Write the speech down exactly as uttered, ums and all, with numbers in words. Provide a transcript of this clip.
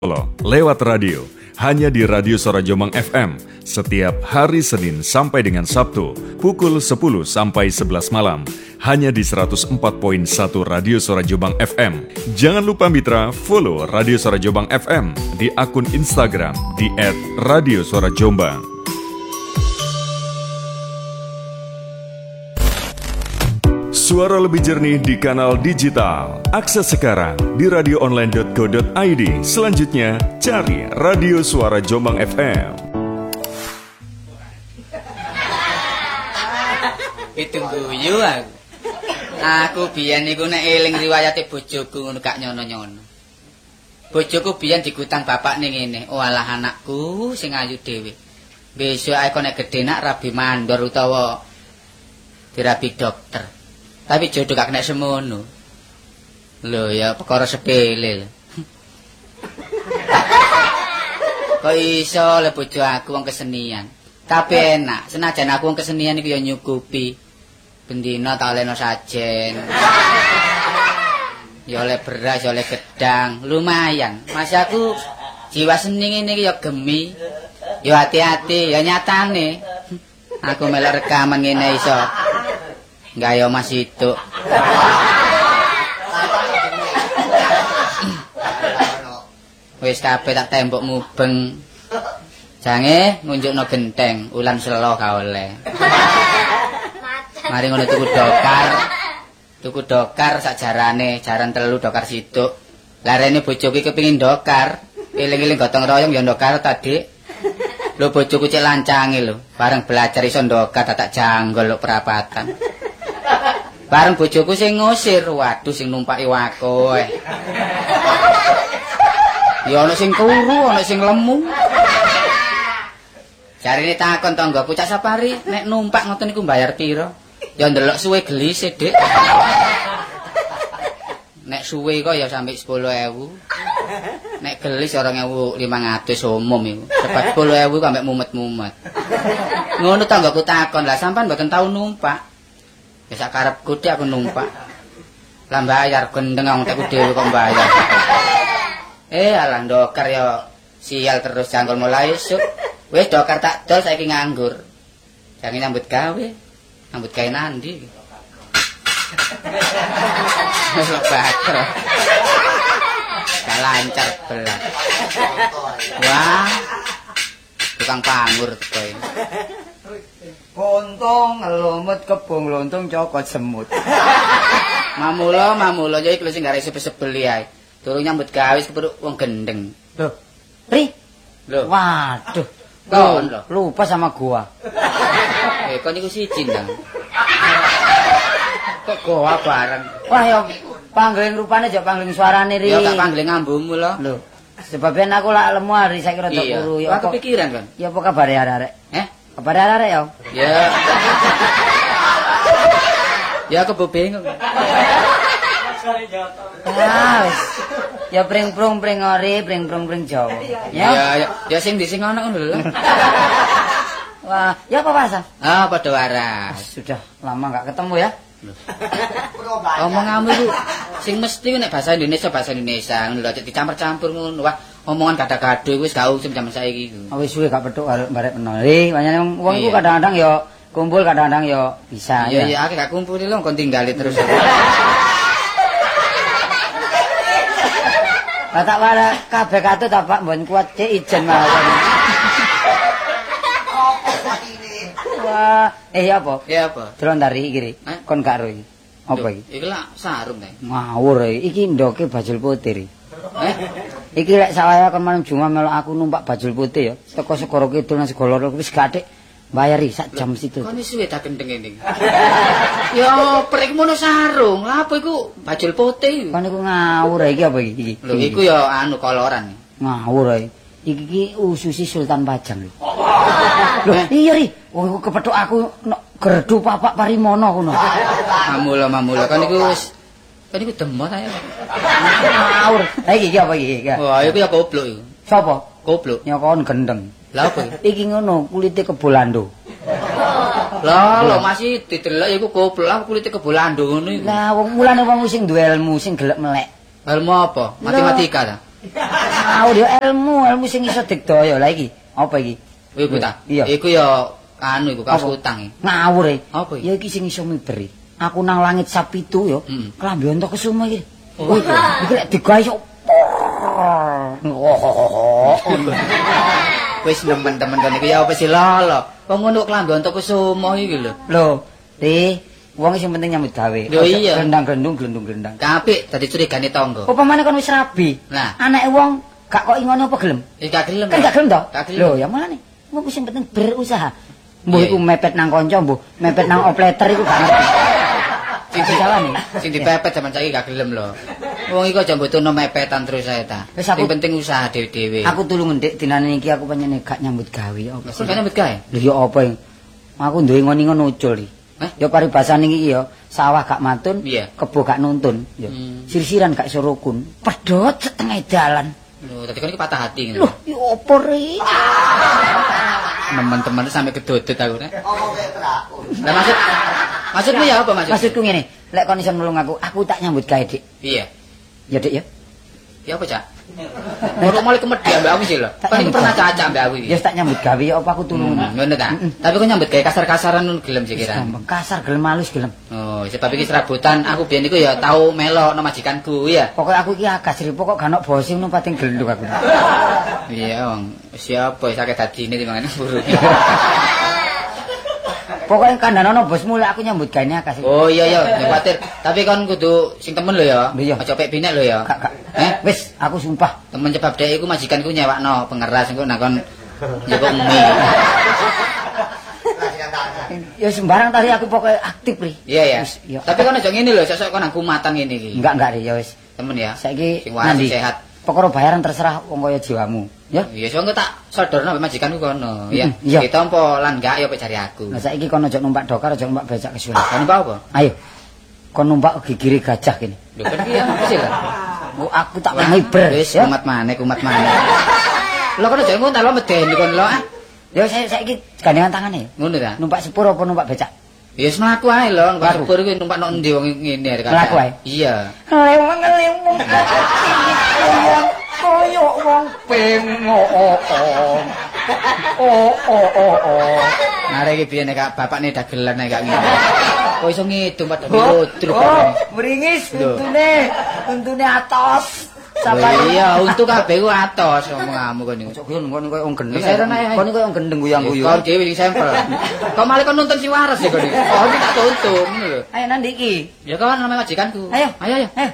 lewat radio, hanya di Radio Suara Jombang F M, setiap hari Senin sampai dengan Sabtu, pukul sepuluh sampai sebelas malam, hanya di seratus empat koma satu Radio Suara Jombang F M. Jangan lupa mitra, follow Radio Suara Jombang F M di akun Instagram di et radio suara jombang. Suara lebih jernih di kanal digital. Akses sekarang di radio online dot co dot i d. Selanjutnya, cari Radio Suara Jombang F M. Itu guyu aku. Aku biyen niku nek eling riwayate bojoku ngono gak nyono-nyono. Bojoku biyen digutang bapak ning ngene. Oh alah anakku sing ayu dhewe. Besok aku nek gedhe nak rabi mandor utawa dirabi dokter. Tapi jodoh gak kena semono. Lho ya perkara sepele. Kok iso le bojo aku wong kesenian. Tapi enak, senajan aku wong kesenian iki ya nyukupi. Bendina tak olehno sajen. Ya oleh beras, ya oleh gedang, lumayan. Mas aku jiwa seni ngene iki ya gemi. Ya hati-hati, ya nyatane. Aku melok rekaman ngene iso. Enggak ya Mas itu. Wis kabeh tak tembok mubeng. Jange ngunjukno genteng, ulan selo ga oleh. Mari ngono tuku dokar. Tuku dokar sak jarane, jaran telu dokar siduk. Lah rene bojoku kepengin dokar, eling-eling gotong royong ya dokar tadi. Lho bojoku cek lancange lho, bareng belajar iso dokar tak janggol lho perapatan. Bareng bojoku sing ngusir, waduh sing numpaki wakoe. Ya ana sing turu, ana sing lemu. Jarine takon tanggaku Cak Sapari, nek numpak ngoten niku mbayar pira? Ya ndelok suwe gelis Dik. Nek suwe kok ya sampai sepuluh ewu. Nek gelis dua ribu lima ratus umum iku. Sebab sepuluh ewu kok ambek mumet-mumet. Ngono tanggaku takon, lah sampean mboten tau numpak. Ya sak karepku dhek aku numpak. Lah bayar gendeng wong tekku dhewe kok bayar. Eh alah dokar ya sial terus jangkol mulai esuk. Wis dokar tak dol saiki nganggur. Jange nyambut gawe. Nyambut gawe nandi. Bakar. Gak lancar belas. Wah. Tukang pangur kowe. Kontong ngelumut kebong lontong cokot semut. Mamula mamula ya iku sing gak iso sebeli ae. Durung nyambut gawe kepethuk wong gendeng. Loh. Ri. Loh. Waduh. Kon lho. Lupa sama gua. Eh kon niku siji ndang. Kok goa bareng. Wah ya pangling rupane aja pangling suarane Ri. Ya tak pangling ngambungmu lho. Lho. Sebabnya aku lak lemu hari saiki rada kuru ya. Wah kepikiran kan? Ya apa kabare arek-arek? Eh? Kabare arek ya? Ya. Ya aku bingung. Ah, wis. Ya pring-prung pring ori, pring-prung pring Jawa. Ya, ya, ya sing di sing ana ngono lho. Wah, ya apa Mas? Ah, padha waras. Sudah lama enggak ketemu ya. Omonganmu iku sing mesti nek bahasa Indonesia bahasa Indonesia ngono lho dicampur-campur ngono. Wah, omongan gada-gado wis gak usum jaman saiki iku. Wis suwe gak petuk arek barek peno. Ri, pancen wong iku kadang-kadang ya kumpul kadang-kadang ya bisa ya. Iya, iya, akeh gak kumpul lho kon tinggali terus. Lah tak wara kabeh katut ta Pak mbon kuat cek ijen mawon. Wah, eh ya apa? Ya apa? Delon tari iki Ri. Kon gak ro iki. Apa iki? Iki lak sarung ta. Ngawur iki ndoke bajul putih Ri. Eh, iki lek sawaya kon malam Jumat melok aku numpak bajul putih ya. Teko segoro kidul nang segoro lor wis gathik bayari sak jam situ. Kon wis suwe ta gendeng ini. Ya prek mono sarung. Lah apa iku bajul putih. Kon iku ngawur iki apa iki? Lho iku ya anu koloran. Ngawur ae. Iki iki ususi Sultan Pajang. Lho iya Ri, wong iku kepethuk aku gerdu Papak Parimono ngono. Mamula mamula kan iku wis kan iku demot ae. Ngawur. Lah iki apa iki? Wah, iku ya goblok iku. Sopo? Goblok. Nyokon gendeng. Lah apa iki? Iki ngono, kulite kebolando. Lah, lho masih didelok iku goblok, lah kulite kebolando ngono iku. Lah wong mulane wong sing duwe ilmu, sing gelek melek. Ilmu apa? Matematika ta? Ngawur ya ilmu, ilmu sing iso digdaya. Lah iki, apa iki? Iku ta. Iya. Iku ya anu iku kaos utang iki. Ngawur e. Apa iki? Ya iki sing iso miberi. Aku nang langit sapitu ya. Hmm. Klambi ontok kesuma iki. Oh, iki. Iki lek digawe iso. Wis nemen-temen kon iki ya apa sih lolo. Wong ngono klambi ontok kesuma iki lho. Lho, Ri, wong sing penting nyambut gawe. Yo iya. Gendang-gendung, glendung-glendang. Kapik dadi curigane tangga. Upamane kon wis rabi. Nah. Anake wong gak kok ingone apa gelem? Ya gak gelem. Kan gak gelem to? Gak gelem. Lho, ya mulane. Wong sing penting berusaha. Mbuh Iya, iku mepet nang kanca, mbuh mepet nang opleter iku gak ngerti. Sing jalan nih. Sing dipepet zaman saiki gak gelem lho. Wong iku aja mbutuhno mepetan terus ae ta. Wis aku- Sing penting usaha dhewe-dhewe. Aku tulu ngendik dinane iki aku pengen gak nyambut gawe apa Kok gak nyambut gawe? Lho ya apa ya? Aku duwe ngon-ngon ucul iki. Eh? Ya paribasane iki ya, sawah gak matun, Iya. kebo gak nuntun, ya. Hmm. Sirsiran gak iso rukun, pedhot setengah dalan. Lho, tadi kan iki patah hati ngono. Loh, ya apa ri? Teman-teman sampe kedodot aku nek. Lah maksud maksudmu ya apa maksud? Maksudku ngene, lek kon iso nulung aku, aku tak nyambut gawe, Dik. Iya. Ya, Dik ya. Ya apa, Cak? Moro mulai kemedi ambek aku sih lho. Tak Kan iki nyambut pernah gawe. cacak ambek aku iki. Ya tak nyambut gawe ya apa aku tulung. Hmm, ngono ta. Tapi kok nyambut gawe kasar-kasaran nun gelem sih kira. Gampang kasar gelem halus gelem. Oh, sebab iki serabutan aku biyen iku ya tau melo nang majikanku ya. Pokok aku iki agas ri, pokok gak ono bose ngono pating glenduk aku. Iya, Wong. Siapa sakit hadine timangane buru. Pokoknya kandhanono bosmu lek aku nyambut gawe agas. Oh iya ya, jangan khawatir. Tapi kon kudu sing temen lho ya. Iya. Aja pek binek lho ya. Gak gak. Eh, Wis, aku sumpah. temen sebab dhek iku majikanku nyewakno pengeras engko nak kon njupuk mie. Ya sembarang tadi aku pokoknya aktif ri. Iya ya. Wis, iya. Tapi kon aja ngene lho, sesuk kon nang kumatan ngene iki. Enggak enggak ri ya wis. Temen ya. Saiki Sing waras nandi? sehat. Pokoknya bayaran terserah wong kaya jiwamu. Ya. Iya, so engko tak sodorno mbek majikanku kono, ya. Mm, iya. Ditampa lan enggak ya pek cari aku. Nah saiki kon aja numpak dokar, aja numpak becak kesuwen. Kon apa apa? Ayo. Kon numpak gigiri gajah kene. Lho kan iki apa sih lho? Ku aku tak ngiber Wis ya. kumat maneh, kumat maneh. Lho kon aja ngono ta lo medeni kon lo ah. Ya saya saiki gandengan tangane. Ngono ta? Numpak sepur apa numpak becak? Ya wis mlaku ae lho, numpak Mlaku. sepur kuwi numpak nang endi wong ngene arek kata. Mlaku ae? Iya. Leweng leweng. Koyo wong pengoong. Oh oh oh oh. Arek iki biyen nek bapakne dagelan nek gak ngene. Kok iso ngidung padha Oh, ludruk. oh, meringis Lho. untune, untune atos. Lah iya, untuk kabeh ku atos ngomong-ngomong kon niku. Cok kon kon koyo wong gendeng. Wis ae rene ae. Kon koyo wong gendeng guyang-guyu. Kon dhewe sing sampel. Kok malah kon nuntun si waras ya kon iki. Oh, iki tak tuntun ngono lho. Ayo nandi iki. Ya kawan nama majikanku. Ayo. Ayo ayo. Ayo.